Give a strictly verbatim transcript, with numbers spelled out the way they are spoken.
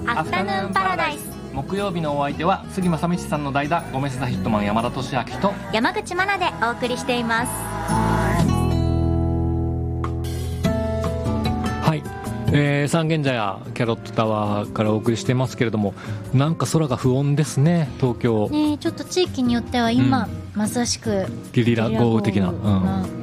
アフタヌーンパラダイス。 木曜日のお相手は杉正道さんの代打ゴメスザヒットマン山田俊明と山口真奈でお送りしています。 はい、えー、三軒茶屋キャロットタワーからお送りしてますけれども、なんか空が不穏ですね東京ね。ちょっと地域によっては今、うん、まさしくゲリラ豪雨的な、 うん、